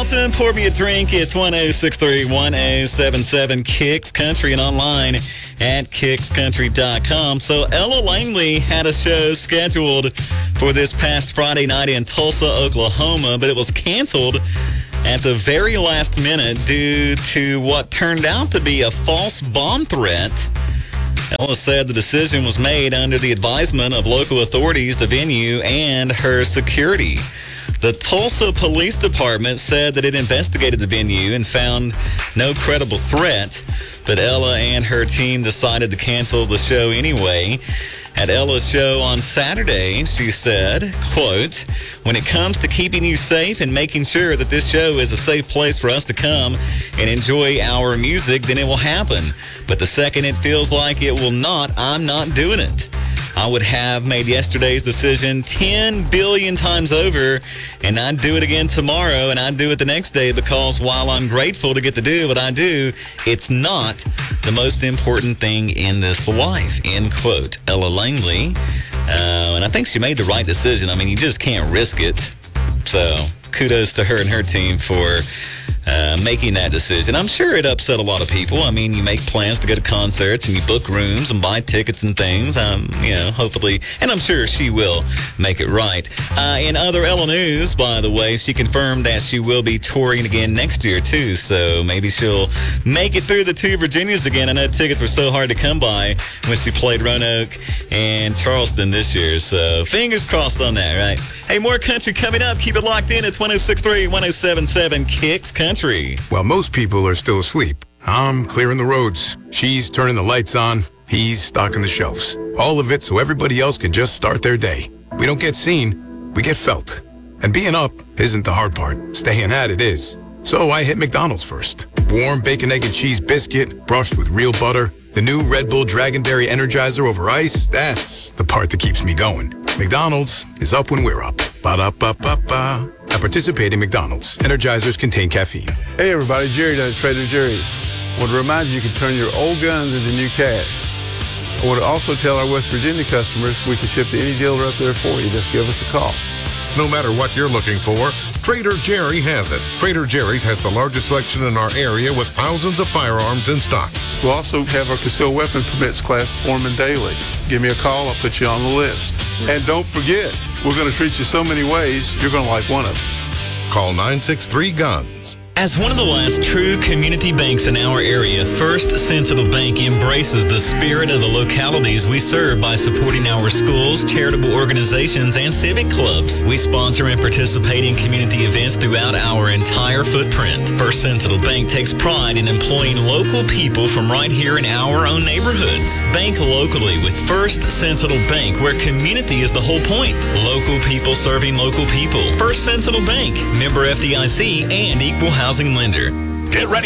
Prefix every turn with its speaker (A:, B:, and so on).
A: Hamilton, pour me a drink. It's 1063-1077 Kicks Country and online at kickscountry.com. So Ella Langley had a show scheduled for this past Friday night in Tulsa, Oklahoma, but it was canceled at the very last minute due to what turned out to be a false bomb threat. Ella said the decision was made under the advisement of local authorities, the venue, and her security. The Tulsa Police Department said that it investigated the venue and found no credible threat, but Ella and her team decided to cancel the show anyway. At Ella's show on Saturday, she said, quote, "When it comes to keeping you safe and making sure that this show is a safe place for us to come and enjoy our music, then it will happen. But the second it feels like it will not, I'm not doing it. I would have made yesterday's decision 10 billion times over, and I'd do it again tomorrow, and I'd do it the next day, because while I'm grateful to get to do what I do, it's not the most important thing in this life," end quote. Ella Langley. And I think she made the right decision. I mean, you just can't risk it. So kudos to her and her team for making that decision. I'm sure it upset a lot of people. I mean, you make plans to go to concerts and you book rooms and buy tickets and things. Hopefully, and I'm sure she will make it right. In other Ella news, by the way, she confirmed that she will be touring again next year, too. So maybe she'll make it through the two Virginias again. I know tickets were so hard to come by when she played Roanoke and Charleston this year. So fingers crossed on that, right? Hey, more country coming up. Keep it locked in at 1063-1077 Kicks Country.
B: While most people are still asleep, I'm clearing the roads. She's turning the lights on. He's stocking the shelves. All of it so everybody else can just start their day. We don't get seen, we get felt. And being up isn't the hard part. Staying at it is. So I hit McDonald's first. Warm bacon, egg, and cheese biscuit, brushed with real butter. The new Red Bull Dragonberry Energizer over ice, that's the part that keeps me going. McDonald's is up when we're up. Ba-da-ba-ba-ba. At participating McDonald's, Energizers contain caffeine.
C: Hey everybody, Jerry down at Trader Jerry's. I want to remind you can turn your old guns into new cash. I want to also tell our West Virginia customers we can ship to any dealer up there for you. Just give us a call.
D: No matter what you're looking for, Trader Jerry has it. Trader Jerry's has the largest selection in our area with thousands of firearms in stock.
C: We'll also have our concealed weapon permits class forming daily. Give me a call, I'll put you on the list. And don't forget, we're going to treat you so many ways, you're going to like one of them.
D: Call 963-GUNS.
A: As one of the last true community banks in our area, First Sentinel Bank embraces the spirit of the localities we serve by supporting our schools, charitable organizations, and civic clubs. We sponsor and participate in community events throughout our entire footprint. First Sentinel Bank takes pride in employing local people from right here in our own neighborhoods. Bank locally with First Sentinel Bank, where community is the whole point. Local people serving local people. First Sentinel Bank, member FDIC and equal housing lender. Get ready